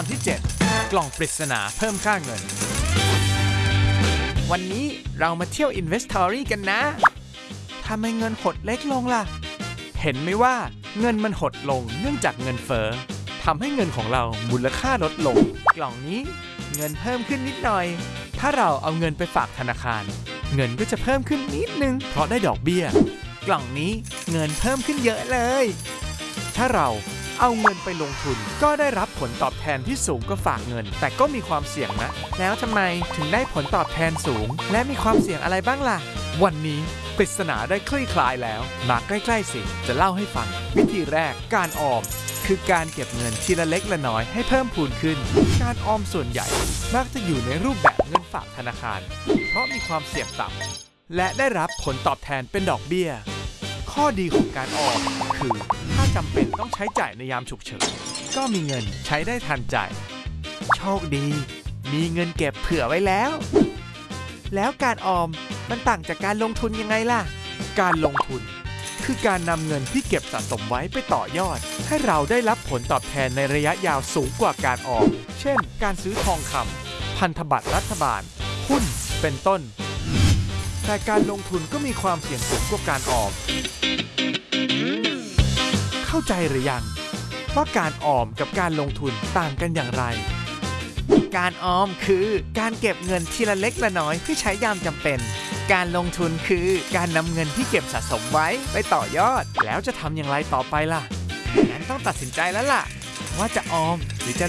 อนที่ 7 กล่องปริศนาเพิ่มค่าเงินวันนี้เรามาเที่ยว Investory กันนะทำไมเงินหดเล็กลงล่ะเห็นไหมว่าเงินมันหดลงเนื่องจากเงินเฟ้อทำให้เงินของเรามูลค่าลดลงกล่องนี้เงินเพิ่มขึ้นนิดหน่อยถ้าเราเอาเงินไปฝากธนาคารเงินก็จะเพิ่มขึ้นนิดนึงเพราะได้ดอกเบี้ยกล่องนี้เงินเพิ่มขึ้นเยอะเลยถ้าเราเอาเงินไปลงทุนก็ได้รับผลตอบแทนที่สูงกว่าฝากเงินแต่ก็มีความเสี่ยงนะแล้วทำไมถึงได้ผลตอบแทนสูงและมีความเสี่ยงอะไรบ้างล่ะวันนี้ปริศนาได้คลี่คลายแล้วมาใกล้ๆสิจะเล่าให้ฟังวิธีแรกการออมคือการเก็บเงินทีละเล็กละน้อยให้เพิ่มพูนขึ้นการออมส่วนใหญ่มักจะอยู่ในรูปแบบเงินฝากธนาคารเพราะมีความเสี่ยงต่ำและได้รับผลตอบแทนเป็นดอกเบี้ยข้อดีของการออมคือถ้าจำเป็นต้องใช้จ่ายในยามฉุกเฉินก็มีเงินใช้ได้ทันใจโชคดีมีเงินเก็บเผื่อไว้แล้วการออมมันต่างจากการลงทุนยังไงล่ะการลงทุนคือการนำเงินที่เก็บสะสมไว้ไปต่อยอดให้เราได้รับผลตอบแทนในระยะยาวสูงกว่าการออมเช่นการซื้อทองคำพันธบัตรรัฐบาลหุ้นเป็นต้นแต่การลงทุนก็มีความเสี่ยงสูงกว่าการออมเข้าใจหรือยังว่าการออมกับการลงทุนต่างกันอย่างไรการออมคือการเก็บเงินทีละเล็กละน้อยที่ใช้ยามจำเป็นการลงทุนคือการนำเงินที่เก็บสะสมไว้ไปต่อยอดแล้วจะทำอย่างไรต่อไปล่ะงั้นต้องตัดสินใจแล้วล่ะว่าจะออมหรือจะ